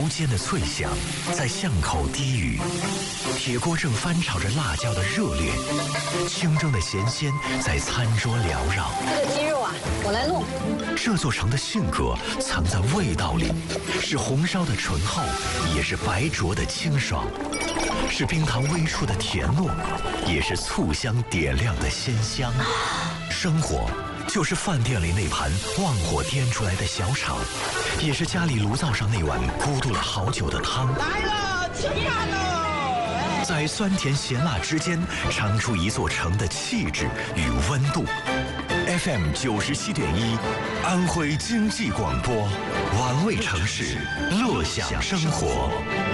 间的脆响在巷口低语，铁锅正翻炒着辣椒的热烈，清蒸的咸鲜在餐桌缭绕。 这个鸡肉啊，我来弄。 这座城的性格藏在味道里，是红烧的醇厚，也是白灼的清爽，是冰糖微触的甜糯，也是醋香点亮的鲜香。生活就是饭店里那盘旺火颠出来的小炒，也是家里炉灶上那碗咕嘟了好久的汤。 来了，吃饭喽！ 在酸甜咸辣之间，尝出一座城的气质与温度。FM 97.1，安徽经济广播，玩味城市，乐享生活。